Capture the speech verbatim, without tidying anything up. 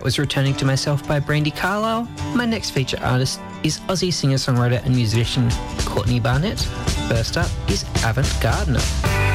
That was Returning to Myself by Brandy Carlisle. My next feature artist is Aussie singer-songwriter and musician Courtney Barnett. First up is Avant Gardner.